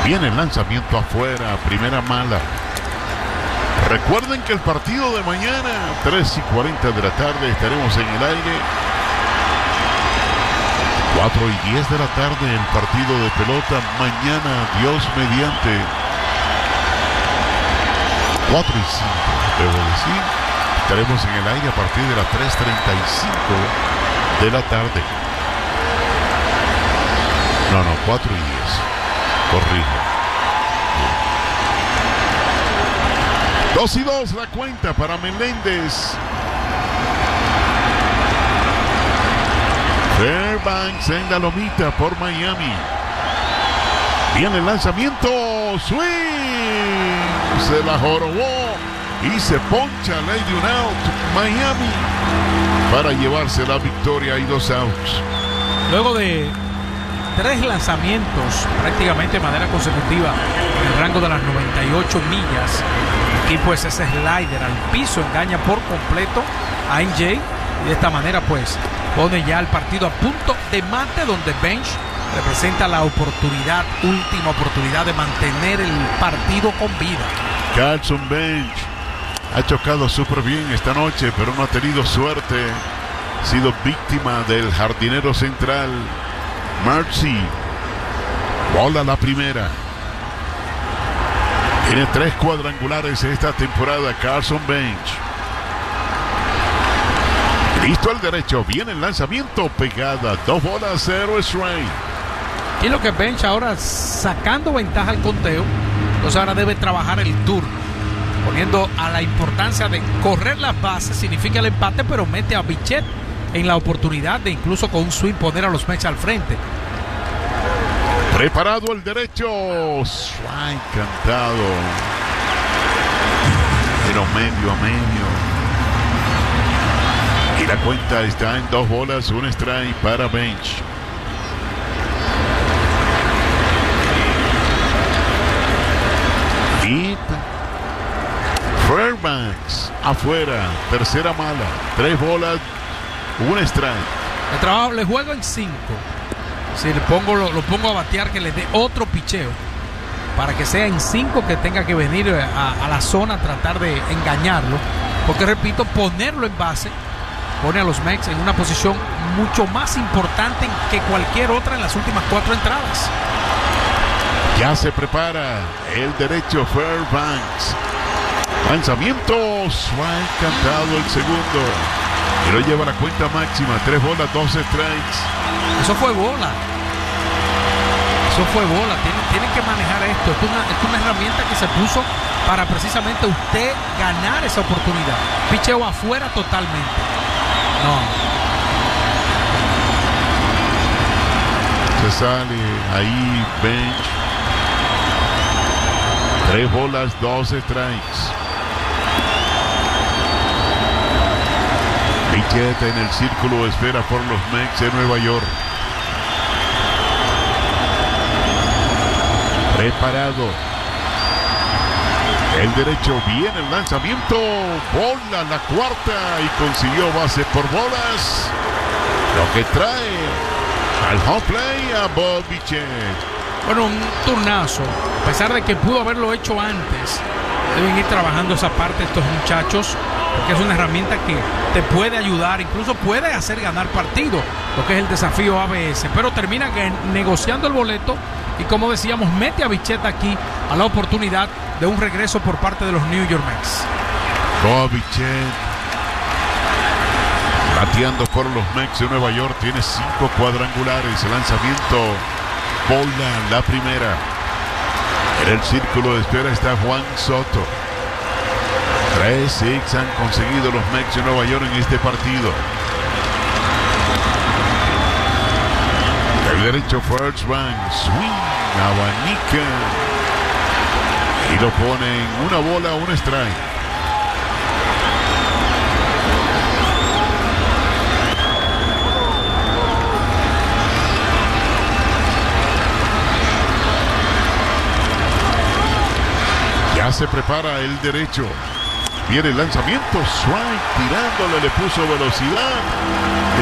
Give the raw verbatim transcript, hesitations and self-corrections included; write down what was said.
Viene el lanzamiento afuera, primera mala. Recuerden que el partido de mañana, tres y cuarenta de la tarde, estaremos en el aire. cuatro y diez de la tarde, el partido de pelota. Mañana, Dios mediante. cuatro y cinco, debo decir. Estaremos en el aire a partir de las tres treinta y cinco de la tarde. No, no, cuatro y diez. Corrijo. dos y dos la cuenta para Meléndez. Fairbanks en la lomita por Miami. Viene el lanzamiento. Swing. Se la jorobó y se poncha Lady un out. Miami para llevarse la victoria y dos outs. Luego de tres lanzamientos prácticamente de manera consecutiva en el rango de las noventa y ocho millas, y pues ese slider al piso engaña por completo a M J y de esta manera pues pone ya el partido a punto de mate, donde Bench representa la oportunidad, última oportunidad de mantener el partido con vida. Carlson Bench ha chocado súper bien esta noche, pero no ha tenido suerte. Ha sido víctima del jardinero central Mercy. Bola la primera. Tiene tres cuadrangulares esta temporada Carlson Bench. Listo al derecho. Viene el lanzamiento. Pegada. Dos bolas, cero strike. Y lo que Bench ahora sacando ventaja al conteo. Entonces ahora debe trabajar el turno, poniendo a la importancia de correr las bases. Significa el empate, pero mete a Bichette en la oportunidad de incluso con un swing poner a los Mets al frente. Preparado el derecho. Strike cantado. Pero medio a medio. Y la cuenta está en dos bolas, un strike para Bench. Deep. Fairbanks afuera. Tercera mala. Tres bolas, un strike. El trabajo le juego en cinco. Si le pongo, lo, lo pongo a batear, que le dé otro picheo para que sea en cinco, que tenga que venir a, a la zona a tratar de engañarlo, porque repito, ponerlo en base pone a los Mets en una posición mucho más importante que cualquier otra en las últimas cuatro entradas. Ya se prepara el derecho Fairbanks. Lanzamiento, strike cantado el segundo. Y lo lleva a la cuenta máxima. Tres bolas, dos strikes. Eso fue bola. Eso fue bola. Tienen, tienen que manejar esto. Esto es, una, esto es una herramienta que se puso para precisamente usted ganar esa oportunidad. Picheo afuera totalmente. No. Se sale ahí Bench. Tres bolas, dos strikes. Bichette en el círculo de espera por los Mets de Nueva York. Preparado. El derecho, viene el lanzamiento. Bola la cuarta y consiguió base por bolas. Lo que trae al home play a Bob Bichette. Bueno, un turnazo. A pesar de que pudo haberlo hecho antes, deben ir trabajando esa parte estos muchachos, porque es una herramienta que te puede ayudar, incluso puede hacer ganar partido, lo que es el desafío A B S, pero termina negociando el boleto y, como decíamos, mete a Bichette aquí a la oportunidad de un regreso por parte de los New York Mets. Bob Bichette bateando por los Mets de Nueva York, tiene cinco cuadrangulares. El lanzamiento, bola la primera. En el círculo de espera está Juan Soto. Tres hits han conseguido los Mets de Nueva York en este partido. El derecho first bank, swing, abanica y lo pone en una bola, un strike. Ya se prepara el derecho. Viene el lanzamiento, strike, tirándole, le puso velocidad.